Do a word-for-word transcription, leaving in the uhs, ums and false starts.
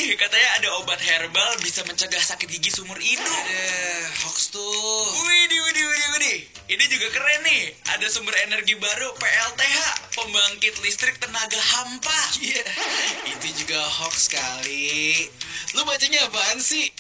Katanya ada obat herbal bisa mencegah sakit gigi seumur hidup. Eh, hoax tuh. Widih, widih, widih, widih. Ini juga keren nih. Ada sumber energi baru P L T H, pembangkit listrik tenaga hampa. Iya, yeah, itu juga hoax kali. Lu bacanya apaan sih?